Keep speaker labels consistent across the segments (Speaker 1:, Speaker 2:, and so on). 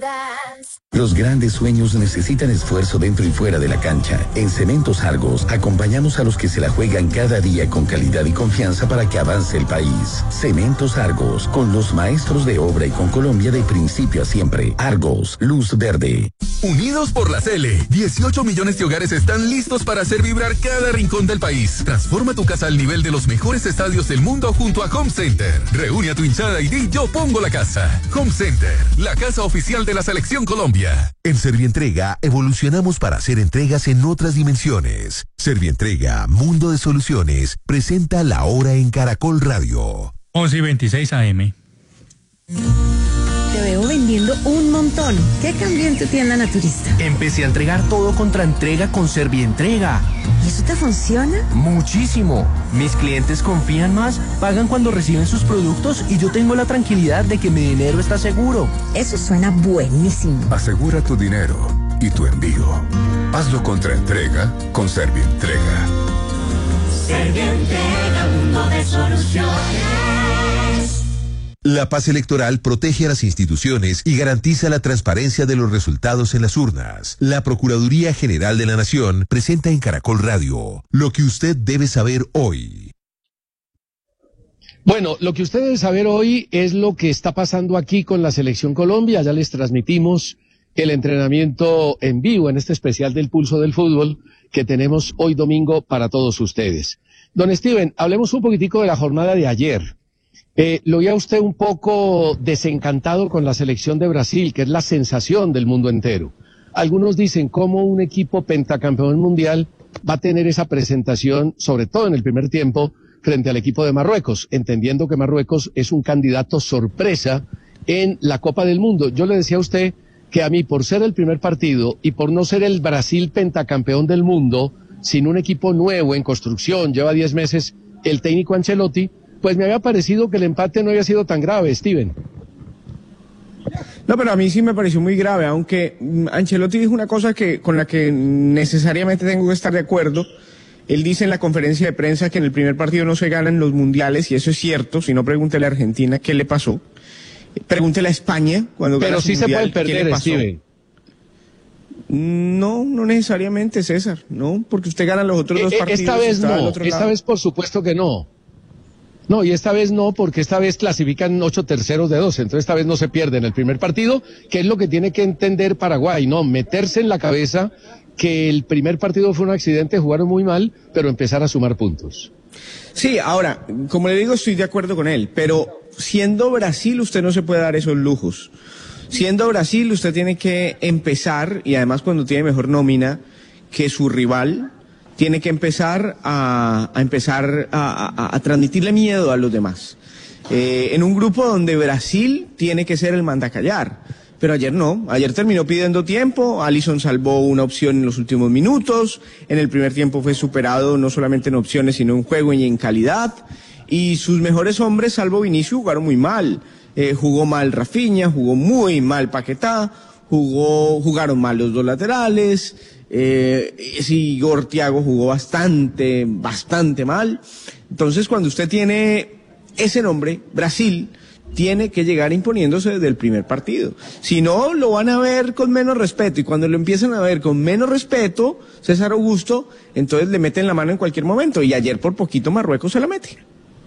Speaker 1: Los grandes sueños necesitan esfuerzo dentro y fuera de la cancha. En Cementos Argos acompañamos a los que se la juegan cada día con calidad y confianza para que avance el país. Cementos Argos, con los maestros de obra y con Colombia de principio a siempre. Argos, luz verde.
Speaker 2: Unidos por la Cele, 18 millones de hogares están listos para hacer vibrar cada rincón del país. Transforma tu casa al nivel de los mejores estadios del mundo junto a Home Center. Reúne a tu hinchada y di yo pongo la casa. Home Center, la casa oficial de la Selección Colombia.
Speaker 3: En Servientrega evolucionamos para hacer entregas en otras dimensiones. Servientrega, Mundo de Soluciones, presenta La Hora en Caracol Radio.
Speaker 4: 11:26 AM.
Speaker 5: Te veo vendiendo un montón. ¿Qué cambió en tu tienda naturista?
Speaker 6: Empecé a entregar todo contra entrega con Servientrega.
Speaker 5: ¿Y eso te funciona?
Speaker 6: Muchísimo. Mis clientes confían más, pagan cuando reciben sus productos y yo tengo la tranquilidad de que mi dinero está seguro.
Speaker 5: Eso suena buenísimo.
Speaker 7: Asegura tu dinero y tu envío. Hazlo contra entrega con Servientrega.
Speaker 8: Servientrega, mundo de soluciones.
Speaker 3: La paz electoral protege a las instituciones y garantiza la transparencia de los resultados en las urnas. La Procuraduría General de la Nación presenta en Caracol Radio lo que usted debe saber hoy.
Speaker 9: Bueno, lo que usted debe saber hoy es lo que está pasando aquí con la Selección Colombia. Ya les transmitimos el entrenamiento en vivo en este especial del Pulso del Fútbol que tenemos hoy domingo para todos ustedes. Don Steven, hablemos un poquitico de la jornada de ayer. Lo veía usted un poco desencantado con la selección de Brasil, que es la sensación del mundo entero. Algunos dicen cómo un equipo pentacampeón mundial va a tener esa presentación, sobre todo en el primer tiempo, frente al equipo de Marruecos, entendiendo que Marruecos es un candidato sorpresa en la Copa del Mundo. Yo le decía a usted que a mí, por ser el primer partido y por no ser el Brasil pentacampeón del mundo, sin un equipo nuevo en construcción, lleva 10 meses el técnico Ancelotti, pues me había parecido que el empate no había sido tan grave, Steven.
Speaker 10: No, pero a mí sí me pareció muy grave, aunque Ancelotti dijo una cosa con la que necesariamente tengo que estar de acuerdo. Él dice en la conferencia de prensa que en el primer partido no se ganan los mundiales, y eso es cierto. Si no, pregúntele a Argentina qué le pasó. Pregúntele a España cuando
Speaker 9: pero
Speaker 10: gana
Speaker 9: sí
Speaker 10: su mundial,
Speaker 9: se puede perder, Steven.
Speaker 10: No, no necesariamente, César, no, porque usted gana los otros dos partidos.
Speaker 9: Esta vez no, esta vez por supuesto que no. No, y esta vez no, porque esta vez clasifican 8 terceros de 12, entonces esta vez no se pierde en el primer partido, que es lo que tiene que entender Paraguay, no, meterse en la cabeza que el primer partido fue un accidente, jugaron muy mal, pero empezar a sumar puntos.
Speaker 10: Sí, ahora, como le digo, estoy de acuerdo con él, pero siendo Brasil usted no se puede dar esos lujos. Siendo Brasil usted tiene que empezar, y además cuando tiene mejor nómina que su rival, tiene que empezar a transmitirle miedo a los demás. En un grupo donde Brasil tiene que ser el mandacallar. Pero ayer no, ayer terminó pidiendo tiempo, Alisson salvó una opción en los últimos minutos, en el primer tiempo fue superado no solamente en opciones sino en juego y en calidad, y sus mejores hombres, salvo Vinicius, jugaron muy mal. Jugó mal Rafinha, jugó muy mal Paquetá, jugaron mal los dos laterales, Igor Thiago jugó bastante mal. Entonces cuando usted tiene ese nombre, Brasil tiene que llegar imponiéndose desde el primer partido. Si no, lo van a ver con menos respeto, y cuando lo empiezan a ver con menos respeto, César Augusto, entonces le meten la mano en cualquier momento, y ayer por poquito Marruecos se la mete.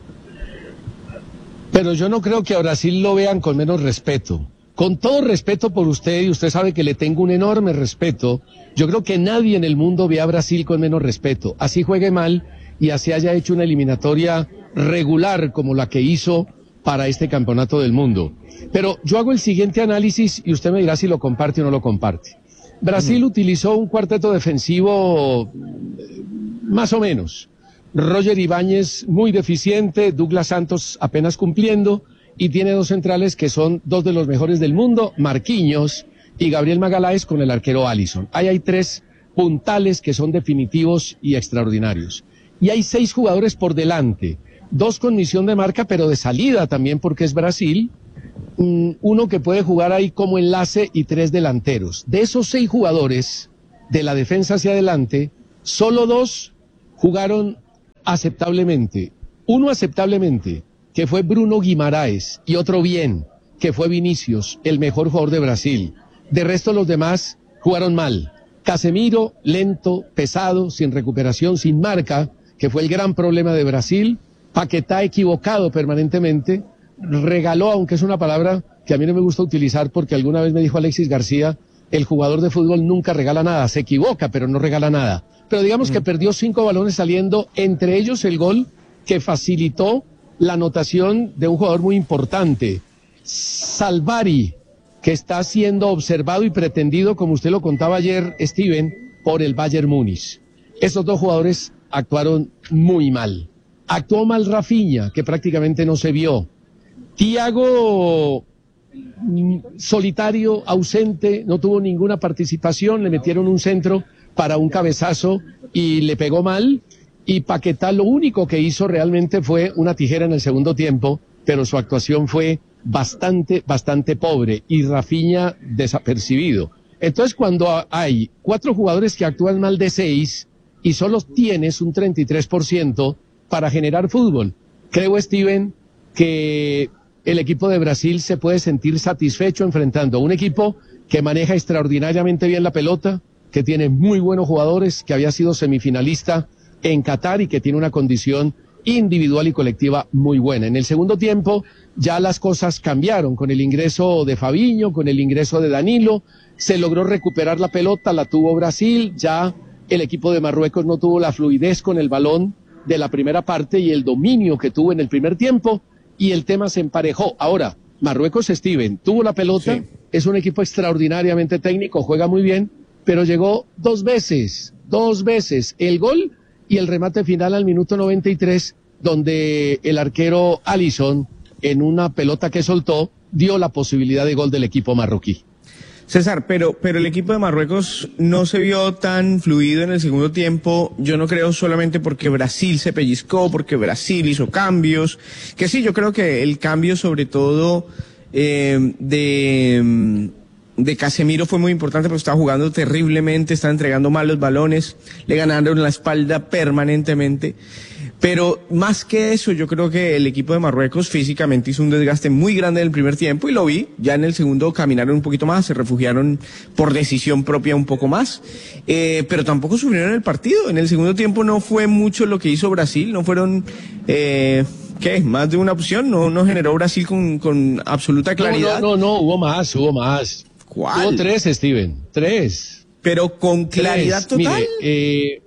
Speaker 9: Pero yo no creo que a Brasil lo vean con menos respeto. Con todo respeto por usted, y usted sabe que le tengo un enorme respeto, yo creo que nadie en el mundo ve a Brasil con menos respeto. Así juegue mal y así haya hecho una eliminatoria regular como la que hizo para este campeonato del mundo. Pero yo hago el siguiente análisis y usted me dirá si lo comparte o no lo comparte. Brasil utilizó un cuarteto defensivo más o menos. Roger Ibáñez muy deficiente, Douglas Santos apenas cumpliendo, y tiene dos centrales que son dos de los mejores del mundo, Marquinhos y Gabriel Magaláes, con el arquero Alisson. Ahí hay tres puntales que son definitivos y extraordinarios. Y hay 6 jugadores por delante, 2 con misión de marca, pero de salida también porque es Brasil, uno que puede jugar ahí como enlace y 3 delanteros. De esos 6 jugadores, de la defensa hacia adelante, solo 2 jugaron aceptablemente. Uno aceptablemente, que fue Bruno Guimaraes, y otro bien, que fue Vinicius, el mejor jugador de Brasil. De resto los demás jugaron mal. Casemiro, lento, pesado, sin recuperación, sin marca, que fue el gran problema de Brasil. Paquetá equivocado permanentemente. Regaló, aunque es una palabra que a mí no me gusta utilizar porque alguna vez me dijo Alexis García, el jugador de fútbol nunca regala nada, se equivoca, pero no regala nada. Pero digamos que perdió 5 balones saliendo, entre ellos el gol que facilitó la anotación de un jugador muy importante, Salvari, que está siendo observado y pretendido, como usted lo contaba ayer, Steven, por el Bayern Múnich. Esos dos jugadores actuaron muy mal. Actuó mal Rafinha, que prácticamente no se vio. Thiago, solitario, ausente, no tuvo ninguna participación, le metieron un centro para un cabezazo y le pegó mal. Y Paquetá lo único que hizo realmente fue una tijera en el segundo tiempo, pero su actuación fue bastante pobre y Rafinha desapercibido. Entonces cuando hay 4 jugadores que actúan mal de 6 y solo tienes un 33% para generar fútbol, creo, Steven, que el equipo de Brasil se puede sentir satisfecho enfrentando a un equipo que maneja extraordinariamente bien la pelota, que tiene muy buenos jugadores, que había sido semifinalista en Qatar y que tiene una condición individual y colectiva muy buena. En el segundo tiempo ya las cosas cambiaron con el ingreso de Fabinho, con el ingreso de Danilo, se logró recuperar la pelota, la tuvo Brasil, ya el equipo de Marruecos no tuvo la fluidez con el balón de la primera parte y el dominio que tuvo en el primer tiempo y el tema se emparejó. Ahora, Marruecos, Steven, tuvo la pelota, sí. Es un equipo extraordinariamente técnico, juega muy bien, pero llegó 2 veces, el gol y el remate final al minuto 93, donde el arquero Alisson, en una pelota que soltó, dio la posibilidad de gol del equipo marroquí.
Speaker 10: César, pero el equipo de Marruecos no se vio tan fluido en el segundo tiempo, yo no creo solamente porque Brasil se pellizcó, porque Brasil hizo cambios, que sí, yo creo que el cambio sobre todo de Casemiro fue muy importante porque estaba jugando terriblemente, estaba entregando mal los balones, le ganaron la espalda permanentemente. Pero más que eso, yo creo que el equipo de Marruecos físicamente hizo un desgaste muy grande en el primer tiempo y lo vi. Ya en el segundo caminaron un poquito más, se refugiaron por decisión propia un poco más. Pero tampoco sufrieron el partido. En el segundo tiempo no fue mucho lo que hizo Brasil, no fueron... más de una opción, no generó Brasil con absoluta claridad.
Speaker 9: No, hubo más.
Speaker 10: ¿Cuál?
Speaker 9: Hubo 3, Steven, 3.
Speaker 10: Pero con claridad total.
Speaker 9: Mire,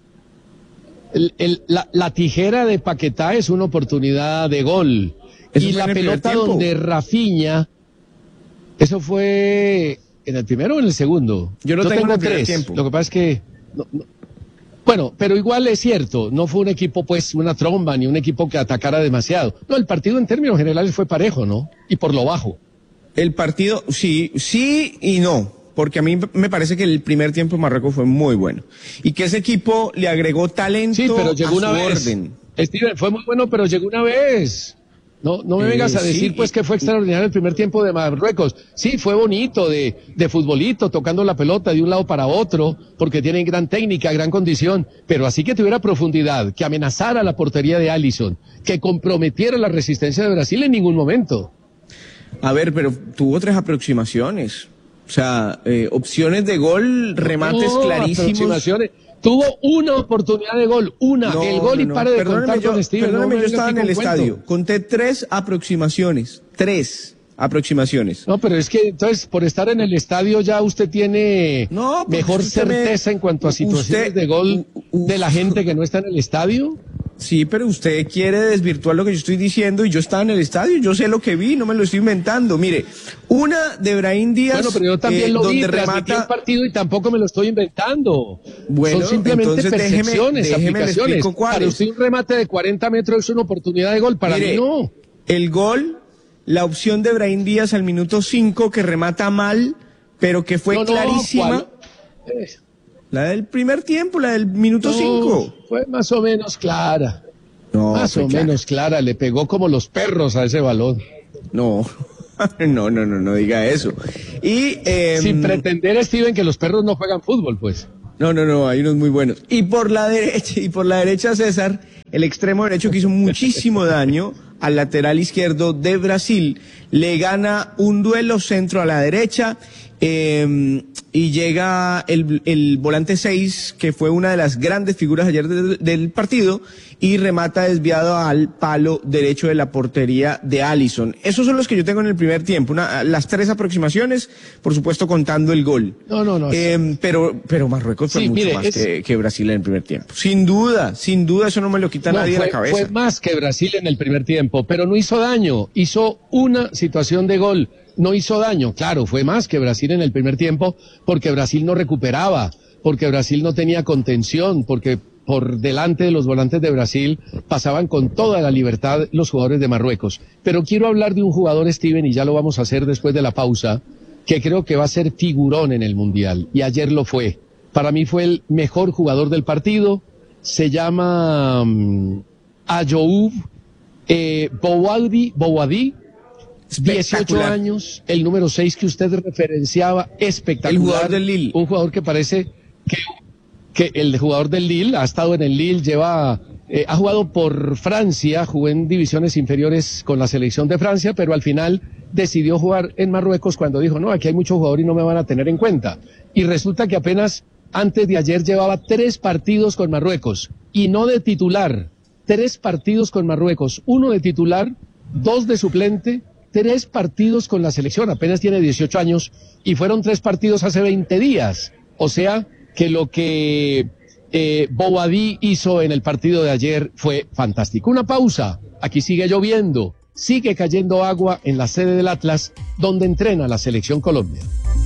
Speaker 9: la tijera de Paquetá es una oportunidad de gol. Y la pelota donde Rafinha, eso fue en el primero o en el segundo.
Speaker 10: Yo tengo 3.
Speaker 9: Tiempo. Lo que pasa es que... Bueno, pero igual es cierto, no fue un equipo pues una tromba ni un equipo que atacara demasiado. No, el partido en términos generales fue parejo, ¿no? Y por lo bajo.
Speaker 10: El partido, sí y no, porque a mí me parece que el primer tiempo de Marruecos fue muy bueno. Y que ese equipo le agregó talento
Speaker 9: sí, pero llegó
Speaker 10: a
Speaker 9: una
Speaker 10: su
Speaker 9: vez.
Speaker 10: orden.
Speaker 9: Steven, fue muy bueno, pero llegó una vez. No me vengas a decir pues que fue extraordinario el primer tiempo de Marruecos. Sí, fue bonito de futbolito, tocando la pelota de un lado para otro, porque tienen gran técnica, gran condición, pero así que tuviera profundidad, que amenazara la portería de Alisson, que comprometiera la resistencia de Brasil en ningún momento.
Speaker 10: A ver, pero tuvo 3 aproximaciones. O sea, opciones de gol, remates clarísimos.
Speaker 9: Tuvo una oportunidad de gol, el gol y pare de contar con Steven.
Speaker 10: Perdóname, yo estaba en el estadio, conté 3 aproximaciones, 3 aproximaciones.
Speaker 9: No, pero es que entonces por estar en el estadio ya usted tiene mejor certeza en cuanto a situaciones de gol de la gente que no está en el estadio.
Speaker 10: Sí, pero usted quiere desvirtuar lo que yo estoy diciendo y yo estaba en el estadio, yo sé lo que vi, no me lo estoy inventando. Mire, una de Brahim Díaz...
Speaker 9: Bueno, pero yo también lo vi, transmití el partido y tampoco me lo estoy inventando.
Speaker 10: Bueno,
Speaker 9: son simplemente
Speaker 10: entonces
Speaker 9: percepciones, aplicaciones.
Speaker 10: Para
Speaker 9: usted un remate de 40 metros es una oportunidad de gol, para mí no.
Speaker 10: El gol, la opción de Brahim Díaz al minuto 5 que remata mal, pero que fue clarísima. La del primer tiempo, la del minuto 5.
Speaker 9: Fue más o menos clara. Menos clara. Le pegó como los perros a ese balón.
Speaker 10: No diga eso. Y
Speaker 9: sin pretender, Steven, que los perros no juegan fútbol, pues.
Speaker 10: No, hay unos muy buenos. Y por la derecha, César, el extremo derecho que hizo muchísimo daño al lateral izquierdo de Brasil. le gana un duelo centro a la derecha, y llega el volante 6, que fue una de las grandes figuras ayer del partido, y remata desviado al palo derecho de la portería de Alisson. Esos son los que yo tengo en el primer tiempo, las 3 aproximaciones, por supuesto contando el gol.
Speaker 9: No.
Speaker 10: Pero Marruecos fue mucho más que Brasil en el primer tiempo. Sin duda, eso no me lo quita nadie de la cabeza.
Speaker 9: Fue más que Brasil en el primer tiempo, pero no hizo daño, hizo una situación de gol. No hizo daño, claro, fue más que Brasil en el primer tiempo, porque Brasil no recuperaba, porque Brasil no tenía contención, porque por delante de los volantes de Brasil pasaban con toda la libertad los jugadores de Marruecos. Pero quiero hablar de un jugador, Steven, y ya lo vamos a hacer después de la pausa, que creo que va a ser figurón en el Mundial, y ayer lo fue. Para mí fue el mejor jugador del partido, se llama Ayoub Bouadi, 18 años, el número 6 que usted referenciaba, espectacular.
Speaker 10: El jugador del Lille.
Speaker 9: Un jugador que parece que el jugador del Lille ha estado en el Lille, ha jugado por Francia, jugó en divisiones inferiores con la selección de Francia, pero al final decidió jugar en Marruecos cuando dijo, no, aquí hay mucho jugador y no me van a tener en cuenta. Y resulta que apenas antes de ayer llevaba 3 partidos con Marruecos, y no de titular, 3 partidos con Marruecos, 1 de titular, 2 de suplente, 3 partidos con la selección, apenas tiene 18 años, y fueron 3 partidos hace 20 días. O sea, que lo que Bouadi hizo en el partido de ayer fue fantástico. Una pausa, aquí sigue lloviendo, sigue cayendo agua en la sede del Atlas, donde entrena la Selección Colombia.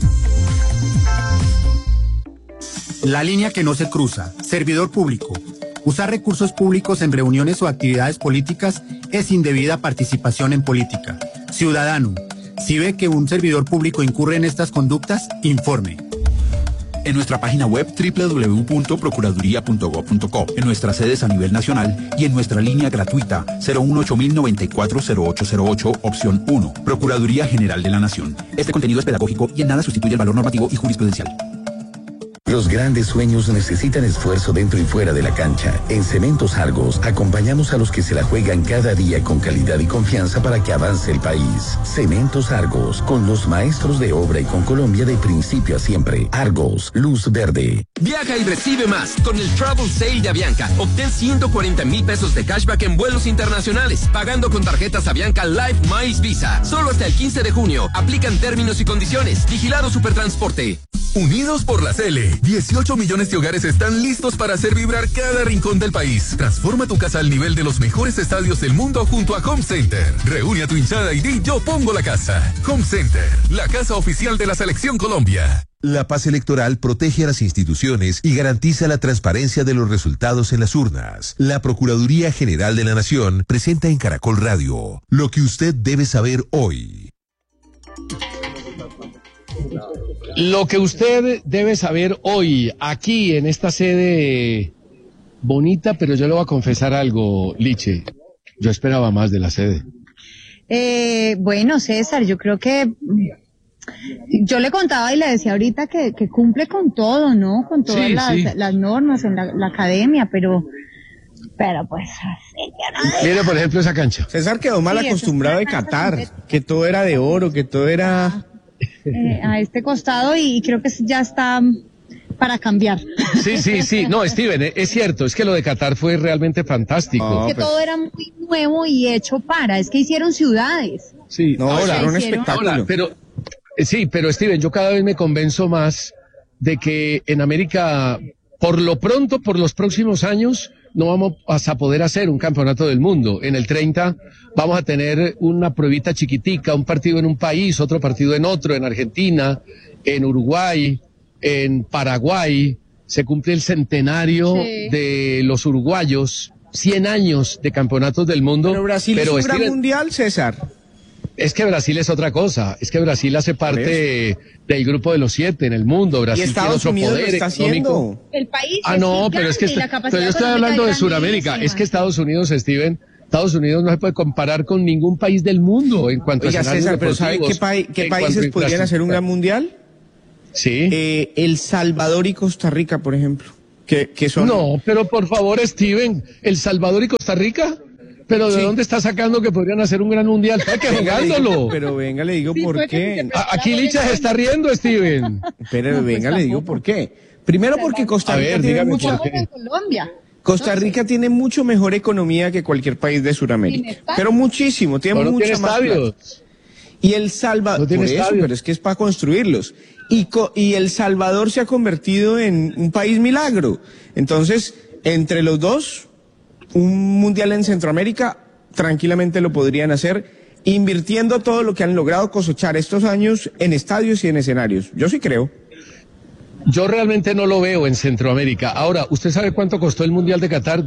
Speaker 4: La línea que no se cruza, servidor público. Usar recursos públicos en reuniones o actividades políticas es indebida participación en política. Ciudadano, si ve que un servidor público incurre en estas conductas, informe.
Speaker 11: En nuestra página web www.procuraduría.gov.co, en nuestras sedes a nivel nacional y en nuestra línea gratuita 018-094-0808, opción 1, Procuraduría General de la Nación. Este contenido es pedagógico y en nada sustituye el valor normativo y jurisprudencial.
Speaker 1: Los grandes sueños necesitan esfuerzo dentro y fuera de la cancha. En Cementos Argos acompañamos a los que se la juegan cada día con calidad y confianza para que avance el país. Cementos Argos, con los maestros de obra y con Colombia de principio a siempre. Argos, luz verde.
Speaker 12: Viaja y recibe más con el Travel Sale de Avianca. Obtén 140,000 pesos de cashback en vuelos internacionales, pagando con tarjetas Avianca Life Miles Visa. Solo hasta el 15 de junio. Aplican términos y condiciones. Vigilado Supertransporte.
Speaker 2: Unidos por la Cele, 18 millones de hogares están listos para hacer vibrar cada rincón del país. Transforma tu casa al nivel de los mejores estadios del mundo junto a Home Center. Reúne a tu hinchada y di yo pongo la casa. Home Center, la casa oficial de la Selección Colombia.
Speaker 3: La paz electoral protege a las instituciones y garantiza la transparencia de los resultados en las urnas. La Procuraduría General de la Nación presenta en Caracol Radio lo que usted debe saber hoy.
Speaker 9: Lo que usted debe saber hoy, aquí en esta sede bonita, pero yo le voy a confesar algo, Liche. Yo esperaba más de la sede.
Speaker 5: Bueno, César, yo creo que yo le contaba y le decía ahorita que cumple con todo, ¿no? Con todas las normas en la academia, pero pues
Speaker 9: mire, por ejemplo, esa cancha.
Speaker 10: César quedó mal acostumbrado de Qatar, que todo era de oro, que todo era
Speaker 5: a este costado, y creo que ya está para cambiar.
Speaker 9: Sí. No, Steven, es cierto, es que lo de Qatar fue realmente fantástico.
Speaker 5: Es que todo era muy nuevo y hecho es que hicieron ciudades.
Speaker 9: Sí,
Speaker 10: ahora era un espectáculo.
Speaker 9: Pero Steven, yo cada vez me convenzo más de que en América, por lo pronto, por los próximos años, no vamos a poder hacer un campeonato del mundo. En el 30 vamos a tener una pruebita chiquitica, un partido en un país, otro partido en otro, en Argentina, en Uruguay, en Paraguay. Se cumple el centenario de los uruguayos, 100 años de campeonatos del mundo.
Speaker 10: Pero Brasil es un gran mundial, César.
Speaker 9: Es que Brasil es otra cosa, es que Brasil hace parte del grupo de los 7 en el mundo. Brasil tiene otro poder económico.
Speaker 5: El país
Speaker 9: pero es que pero yo estoy hablando de Sudamérica. Es que Estados Unidos, Steven, Estados Unidos no se puede comparar con ningún país del mundo en cuanto a escenarios
Speaker 10: César, pero ¿sabe qué países podrían hacer un gran mundial?
Speaker 9: Sí.
Speaker 10: El Salvador y Costa Rica, por ejemplo. Que son...
Speaker 9: No, pero por favor, Steven, ¿El Salvador y Costa Rica? Pero ¿de dónde está sacando que podrían hacer un gran mundial? Está que jugándolo.
Speaker 10: Pero venga, le digo por qué.
Speaker 9: Aquí Licha se está riendo, Steven.
Speaker 10: Pero venga, le digo por qué. Primero porque Costa Rica tiene mucho... Costa Rica tiene mucho mejor economía que cualquier país de Sudamérica. Pero muchísimo, tiene mucho más plata. Y El Salvador, por eso, pero es que es para construirlos. Y El Salvador se ha convertido en un país milagro. Entonces, entre los dos, un mundial en Centroamérica tranquilamente lo podrían hacer, invirtiendo todo lo que han logrado cosechar estos años en estadios y en escenarios. Yo sí creo.
Speaker 9: Yo realmente no lo veo en Centroamérica. Ahora, ¿usted sabe cuánto costó el Mundial de Qatar?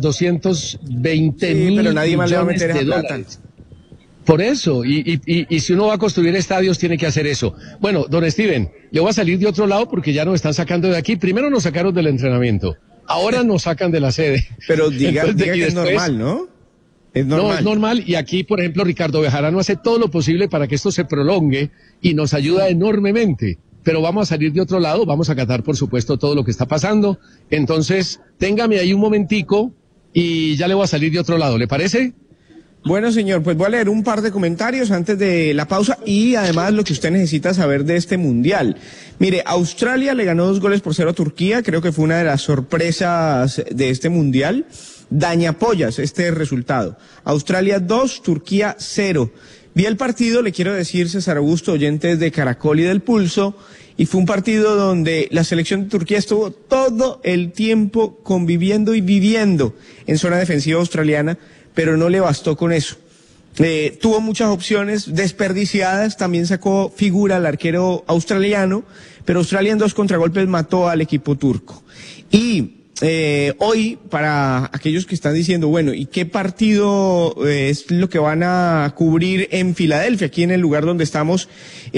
Speaker 9: 220.000
Speaker 10: pero nadie más le va a meter
Speaker 9: de dólares. Por eso, y si uno va a construir estadios, tiene que hacer eso. Bueno, don Steven, le voy a salir de otro lado porque ya nos están sacando de aquí. Primero nos sacaron del entrenamiento, ahora nos sacan de la sede.
Speaker 10: Pero diga que es normal, ¿no? Es normal.
Speaker 9: No, es normal, y aquí, por ejemplo, Ricardo Bejarano hace todo lo posible para que esto se prolongue y nos ayuda enormemente. Pero vamos a salir de otro lado, vamos a Qatar, por supuesto, todo lo que está pasando. Entonces, téngame ahí un momentico y ya le voy a salir de otro lado, ¿le parece?
Speaker 10: Bueno, señor, pues voy a leer un par de comentarios antes de la pausa y además lo que usted necesita saber de este mundial. Mire, Australia le ganó 2-0 a Turquía, creo que fue una de las sorpresas de este mundial. Dañapollas este resultado. Australia 2, Turquía 0. Vi el partido, le quiero decir, César Augusto, oyentes de Caracol y del Pulso, y fue un partido donde la selección de Turquía estuvo todo el tiempo conviviendo y viviendo en zona defensiva australiana, pero no le bastó con eso. Tuvo muchas opciones desperdiciadas, también sacó figura al arquero australiano, pero Australia en 2 contragolpes mató al equipo turco. Y hoy, para aquellos que están diciendo, bueno, ¿y qué partido es lo que van a cubrir en Filadelfia, aquí en el lugar donde estamos,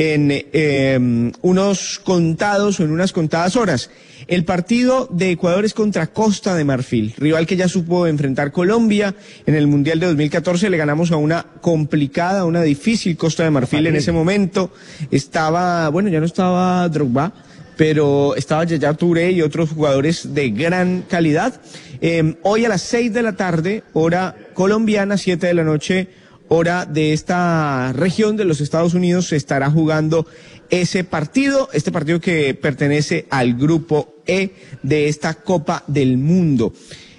Speaker 10: en unos contados o en unas contadas horas? El partido de Ecuador es contra Costa de Marfil, rival que ya supo enfrentar Colombia en el Mundial de 2014. Le ganamos a una complicada, una difícil Costa de Marfil en ese momento. Estaba, bueno, ya no estaba Drogba, pero estaba Yaya Touré y otros jugadores de gran calidad. Hoy a las 6 de la tarde, hora colombiana, 7 de la noche, hora de esta región de los Estados Unidos, se estará jugando este partido que pertenece al grupo E de esta Copa del Mundo.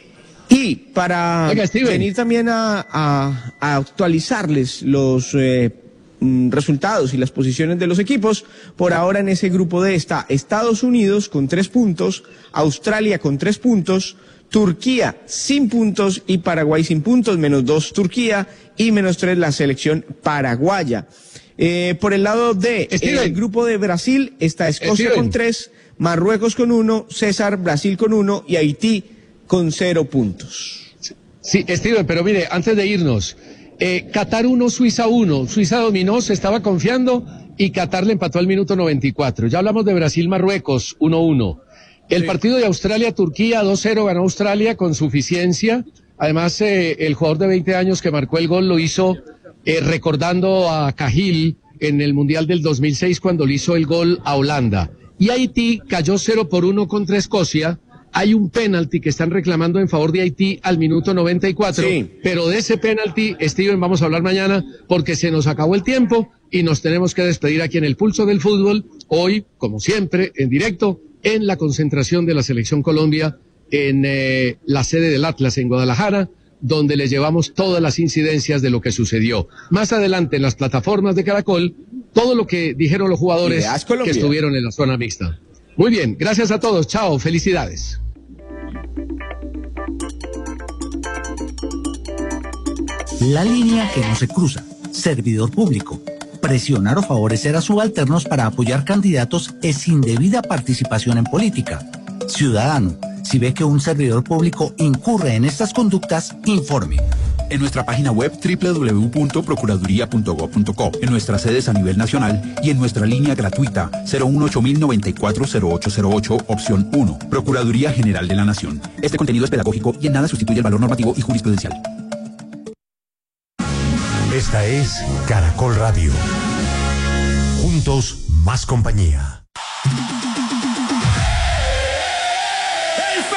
Speaker 10: Y para venir también a actualizarles los resultados y las posiciones de los equipos, por ahora en ese grupo D está Estados Unidos con 3 puntos, Australia con 3 puntos, Turquía sin puntos y Paraguay sin puntos, -2 Turquía y -3 la selección paraguaya. Por el lado de el grupo de Brasil está Escocia con 3, Marruecos con 1, César, Brasil con 1 y Haití con 0 puntos.
Speaker 9: Sí, Steven, pero mire, antes de irnos, Qatar 1, Suiza 1. Suiza dominó, se estaba confiando y Qatar le empató al minuto 94. Ya hablamos de Brasil-Marruecos, 1-1. El partido de Australia-Turquía, 2-0, ganó Australia con suficiencia. Además, el jugador de 20 años que marcó el gol lo hizo recordando a Cahill en el Mundial del 2006 cuando le hizo el gol a Holanda. Y Haití cayó 0-1 contra Escocia. Hay un penalti que están reclamando en favor de Haití al minuto 94, pero de ese penalti, Steven, vamos a hablar mañana porque se nos acabó el tiempo y nos tenemos que despedir aquí en el Pulso del Fútbol, hoy, como siempre, en directo, en la concentración de la Selección Colombia en la sede del Atlas en Guadalajara, donde les llevamos todas las incidencias de lo que sucedió. Más adelante en las plataformas de Caracol, todo lo que dijeron los jugadores que estuvieron en la zona mixta. Muy bien, gracias a todos, chao, felicidades.
Speaker 13: La línea que no se cruza, servidor público. Presionar o favorecer a subalternos para apoyar candidatos es indebida participación en política. Ciudadano, si ve que un servidor público incurre en estas conductas, informe.
Speaker 11: En nuestra página web www.procuraduría.gov.co, en nuestras sedes a nivel nacional y en nuestra línea gratuita 018-094-0808, opción 1, Procuraduría General de la Nación. Este contenido es pedagógico y en nada sustituye el valor normativo y jurisprudencial.
Speaker 14: Esta es Caracol Radio. Juntos, más compañía.